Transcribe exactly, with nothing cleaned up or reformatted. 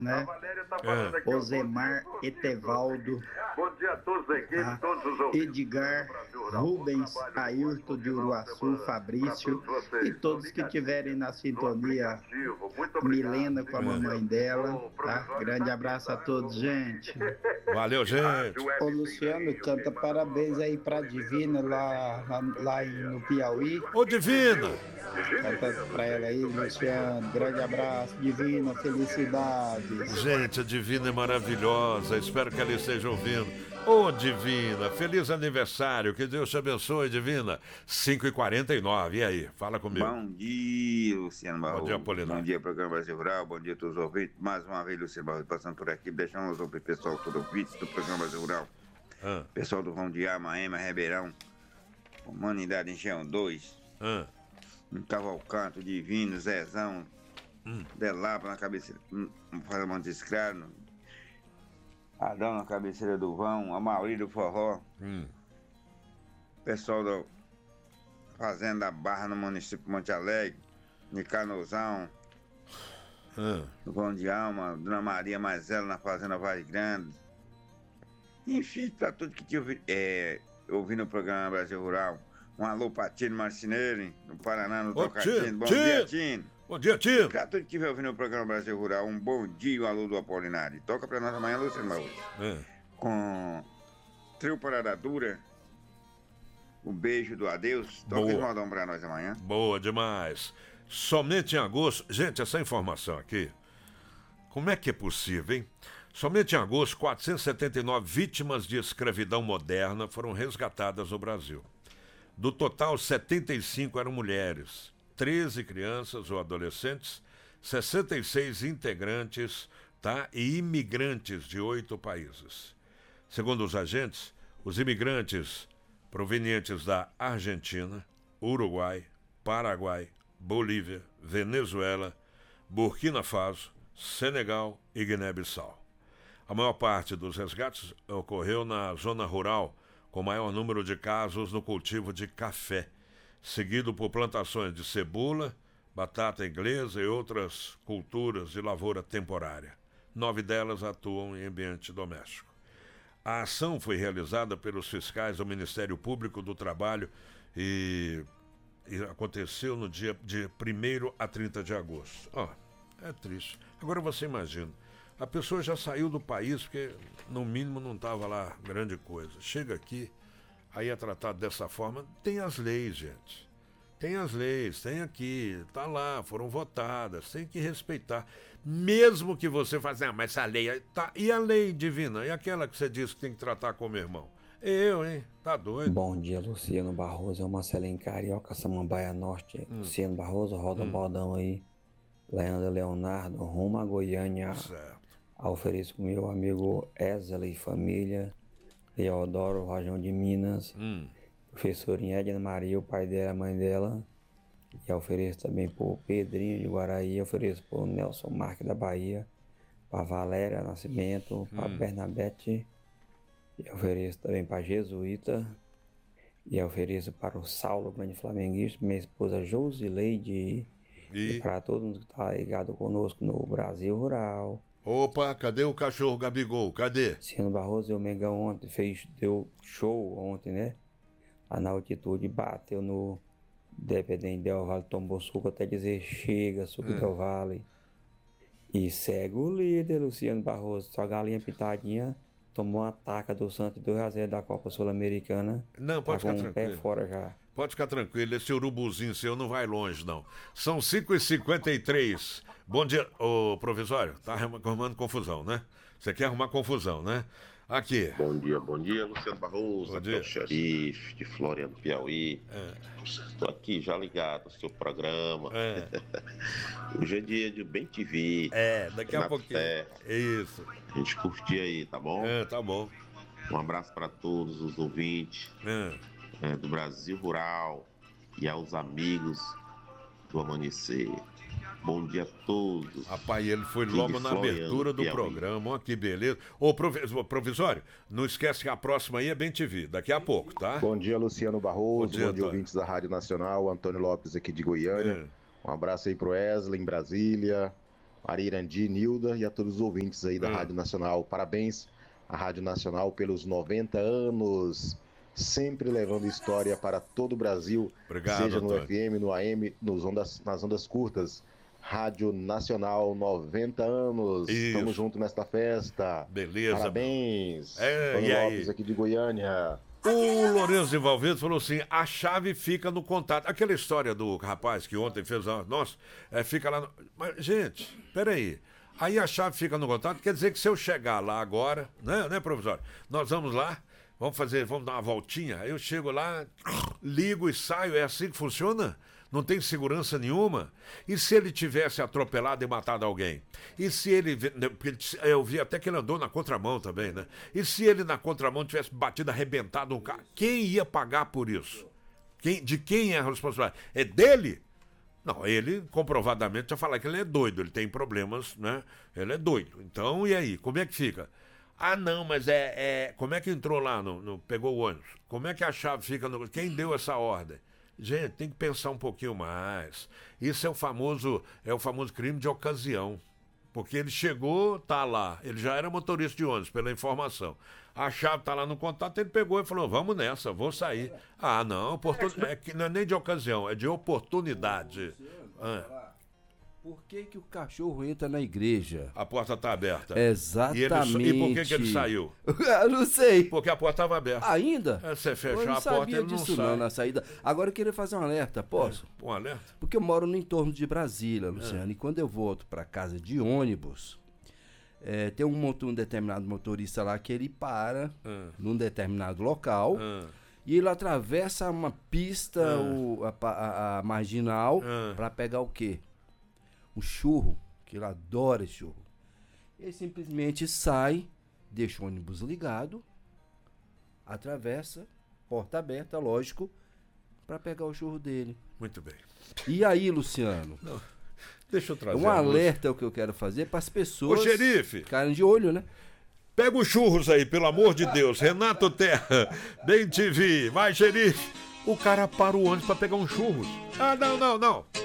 né? É. Osemar, Etevaldo, Bom dia a todos da equipe, tá? todos os ouvintes. Edgar, Rubens, Ayrton de Uruaçu, Fabrício e todos que estiverem na sintonia. Milena com a mamãe dela, tá? Grande abraço a todos, gente. Valeu, gente. Ô Luciano, canta parabéns aí pra Divina lá, lá, lá em- no Piauí. Ô, Divina! Canta pra ela aí, Luciano. Grande abraço, Divina, felicidades. Gente, a Divina é maravilhosa. Espero que ela esteja ouvindo. Ô, Divina, feliz aniversário. Que Deus te abençoe, Divina. cinco e quarenta e nove. E aí? Fala comigo. Bom dia, Luciano Barroso. Bom dia, Apolinário. Bom dia, programa Brasil Rural. Bom dia a todos os ouvintes. Mais uma vez, Luciano Barroso passando por aqui. Deixando os ouvintes, pessoal, todos os ouvintes do programa Brasil Rural. Ah, Pessoal do Vão de Arma, Ema, Ribeirão. Humanidade Enchão dois. ah. Um Cavalcanto, Divino, Zezão. Hum. Delapa na cabeceira. Hum, Faz Monte Escravo. Adão na cabeceira do Vão. A Mauri do Forró. Hum. Pessoal da Fazenda Barra no município de Monte Alegre. Nicanozão. Ah. do Vão de Alma, Dona Maria Mazela na Fazenda Vaz Grande. Enfim, pra tudo que tinha é, ouvindo o programa Brasil Rural. Um alô pra Tino Marcineiro, no Paraná, no Ô, Tocantins. Tino, Bom Tino. dia, Tino. Bom dia, Tino. Pra tudo que estiver ouvindo o programa Brasil Rural, um bom dia, o alô do Apolinário. Toca pra nós amanhã, Luciano Barroso. É. Com Trio Parada Dura, o beijo do adeus. Toca Boa. esse modão pra nós amanhã. Boa demais. Somente em agosto. Gente, essa informação aqui. Como é que é possível, hein? Somente em agosto, quatrocentas e setenta e nove vítimas de escravidão moderna foram resgatadas no Brasil. Do total, setenta e cinco eram mulheres, treze crianças ou adolescentes, sessenta e seis integrantes, tá? E imigrantes de oito países. Segundo os agentes, os imigrantes provenientes da Argentina, Uruguai, Paraguai, Bolívia, Venezuela, Burkina Faso, Senegal e Guiné-Bissau. A maior parte dos resgates ocorreu na zona rural, com maior número de casos no cultivo de café, seguido por plantações de cebola, batata inglesa e outras culturas de lavoura temporária. Nove delas atuam em ambiente doméstico. A ação foi realizada pelos fiscais do Ministério Público do Trabalho e, e aconteceu no dia de primeiro a trinta de agosto. Ó, é triste. Agora você imagina, a pessoa já saiu do país porque no mínimo não estava lá grande coisa. Chega aqui, aí é tratado dessa forma. Tem as leis, gente. Tem as leis, tem aqui, tá lá, foram votadas, tem que respeitar. Mesmo que você faça, ah, mas essa lei, aí tá, e a lei divina? E aquela que você disse que tem que tratar como irmão? Eu, hein? Tá doido? Bom dia, Luciano Barroso, é o Marcelinho Carioca, Samambaia Norte. Hum. Luciano Barroso, roda Hum. um bodão aí. Leandro Leonardo, rumo a Goiânia. Certo. Ofereço pro meu amigo Wesley Família, Leodoro, Rajão de Minas. Hum. Professorinha Edna Maria, o pai dela, a mãe dela. E ofereço também pro Pedrinho de Guaraí, ofereço pro Nelson Marques da Bahia, pra Valéria Nascimento, pra Hum. Bernadette. E ofereço também pra Jesuíta. E ofereço para o Saulo, grande flamenguista, minha esposa Josileide. E... E para todo mundo que tá ligado conosco no Brasil Rural. Opa, cadê o cachorro Gabigol? Cadê? Luciano Barroso e o Mengão ontem fez, deu show ontem, né? Lá na altitude, bateu no Dependente Del Valle, tomou suco até dizer chega, suco Hum. Del Valle. E segue o líder, Luciano Barroso. Só galinha pitadinha, tomou uma taca do Santos dois a zero da Copa Sul-Americana. Não, pode tá com ficar um pé tranquilo. fora já. Pode ficar tranquilo, esse urubuzinho seu não vai longe, não. São cinco e cinquenta e três. Bom dia, ô provisório, tá arrumando confusão, né? Você quer arrumar confusão, né? Aqui. Bom dia, bom dia, Luciano Barroso, Bom aqui é dia. o xerife de Floriano, Piauí. Estou aqui já ligado ao seu programa. É. Hoje é dia de Bem T V. É, daqui a na pouquinho. Terra. Isso. A gente curtir aí, tá bom? É, tá bom. Um abraço para todos os ouvintes É. é, do Brasil Rural e aos amigos do Amanhecer. Bom dia a todos. Rapaz, ele foi Aqui logo de na Floriano, abertura do Piauí. programa. Olha que beleza. Ô, provi- ô, provisório, não esquece que a próxima aí é Bem T V, daqui a pouco, tá? Bom dia, Luciano Barroso. Bom Bom dia, dia, Antônio. ouvintes da Rádio Nacional. Antônio Lopes aqui de Goiânia. É. Um abraço aí pro Wesley em Brasília. Maria Irandi, Nilda e a todos os ouvintes aí da Hum. Rádio Nacional. Parabéns à Rádio Nacional pelos noventa anos, sempre levando história para todo o Brasil, Obrigado, seja no Antônio. F M, no A M, nos ondas, nas ondas curtas. Rádio Nacional, noventa anos. Isso. Estamos juntos nesta festa. Beleza. Parabéns. É, Tony e aí? Lopes aqui de Goiânia. O Lourenço de Valverde falou assim: a chave fica no contato. Aquela história do rapaz que ontem fez a. Nossa, é, fica lá. No... Mas, gente, peraí. Aí a chave fica no contato, quer dizer que se eu chegar lá agora, né, né, professor? Nós vamos lá, vamos fazer, vamos dar uma voltinha. Aí eu chego lá, ligo e saio. É assim que funciona? Não tem segurança nenhuma? E se ele tivesse atropelado e matado alguém? E se ele... Eu vi até que ele andou na contramão também, né? E se ele na contramão tivesse batido, arrebentado um carro? Quem ia pagar por isso? Quem, de quem é a responsabilidade? É dele? Não, ele comprovadamente já falar que ele é doido, ele tem problemas, né? Ele é doido. Então, e aí? Como é que fica? Ah, não, mas é... é... Como é que entrou lá, no, no... pegou o ônibus? Como é que a chave fica no... Quem deu essa ordem? Gente, tem que pensar um pouquinho mais. Isso é o famoso, é o famoso crime de ocasião. Porque ele chegou, tá lá. Ele já era motorista de ônibus, pela informação. A chave tá lá no contato, ele pegou e falou: vamos nessa, vou sair. Ah, não, oportun... é que não é nem de ocasião, é de oportunidade. Ah. Por que que o cachorro entra na igreja? A porta tá aberta. Exatamente. E, ele... e por que que ele saiu? Eu não sei. Porque a porta estava aberta. Ainda? É, você Eu fechar não a porta, sabia ele não disso sai. não, na saída. Agora eu queria fazer um alerta, posso? É, um alerta? Porque eu moro no entorno de Brasília, Luciano, É. e quando eu volto para casa de ônibus, é, tem um, motor, um determinado motorista lá que ele para É. num determinado local É. e ele atravessa uma pista, É. o, a, a- a marginal, É. para pegar o quê? Um churro, que ele adora esse churro. Ele simplesmente sai, deixa o ônibus ligado, atravessa, porta aberta, lógico, para pegar o churro dele. Muito bem. E aí, Luciano? Deixa eu trazer Um a música. alerta é o que eu quero fazer para as pessoas Ô, xerife. ficarem de olho, né? Pega os churros aí, pelo amor de Deus. Renato Terra, bem te vi. Vai, xerife. O cara para o ônibus para pegar um churros. Ah, não, não, não.